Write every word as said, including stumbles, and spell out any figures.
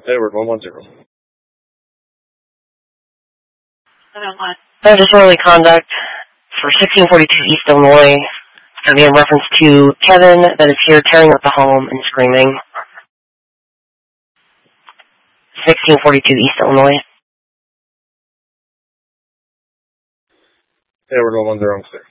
Edward, one one zero. No disorderly conduct for sixteen forty-two East Illinois. It's going to be in reference to Kevin that is here tearing up the home and screaming. sixteen forty-two East Illinois. Edward, one one zero, I'm clear.